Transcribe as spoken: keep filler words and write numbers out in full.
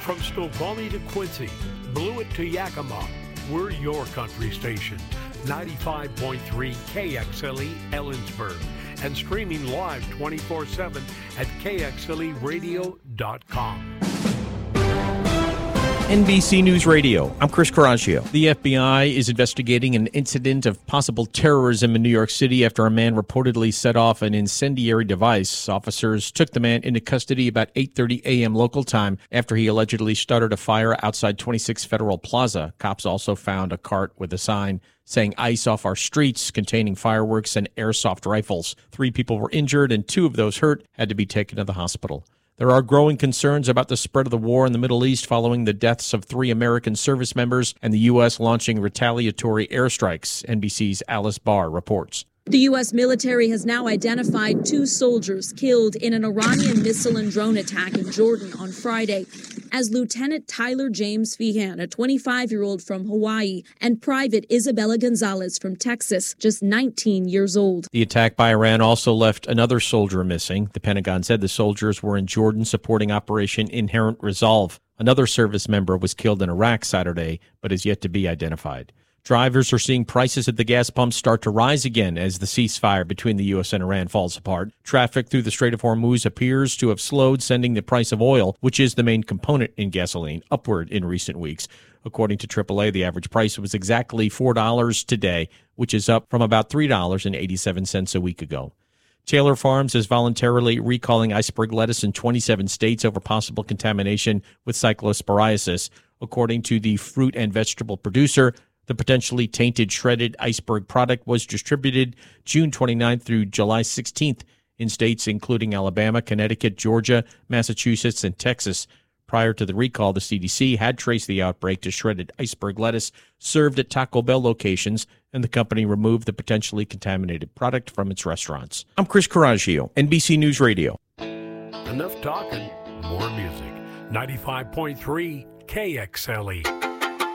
From Snoqualmie to Quincy, Blewett to Yakima, we're your country station. ninety-five point three K X L E Ellensburg and streaming live twenty-four seven at K X L E radio dot com. N B C News Radio, I'm Chris Coraggio. The F B I is investigating an incident of possible terrorism in New York City after a man reportedly set off an incendiary device. Officers took the man into custody about eight thirty a.m. local time after he allegedly started a fire outside twenty-six Federal Plaza. Cops also found a cart with a sign saying "Ice off our streets," containing fireworks and airsoft rifles. Three people were injured and two of those hurt had to be taken to the hospital. There are growing concerns about the spread of the war in the Middle East following the deaths of three American service members and the U S launching retaliatory airstrikes, N B C's Alice Barr reports. The U S military has now identified two soldiers killed in an Iranian missile and drone attack in Jordan on Friday, as Lieutenant Tyler James Feehan, a twenty-five-year-old from Hawaii, and Private Isabella Gonzalez from Texas, just nineteen years old. The attack by Iran also left another soldier missing. The Pentagon said the soldiers were in Jordan supporting Operation Inherent Resolve. Another service member was killed in Iraq Saturday, but is yet to be identified. Drivers are seeing prices at the gas pumps start to rise again as the ceasefire between the U S and Iran falls apart. Traffic through the Strait of Hormuz appears to have slowed, sending the price of oil, which is the main component in gasoline, upward in recent weeks. According to triple A, the average price was exactly four dollars today, which is up from about three dollars and eighty-seven cents a week ago. Taylor Farms is voluntarily recalling iceberg lettuce in twenty-seven states over possible contamination with cyclosporiasis. According to the fruit and vegetable producer, the potentially tainted shredded iceberg product was distributed June twenty-ninth through July sixteenth in states including Alabama, Connecticut, Georgia, Massachusetts, and Texas. Prior to the recall, the C D C had traced the outbreak to shredded iceberg lettuce served at Taco Bell locations, and the company removed the potentially contaminated product from its restaurants. I'm Chris Coraggio, N B C News Radio. Enough talking, more music. ninety-five point three K X L E.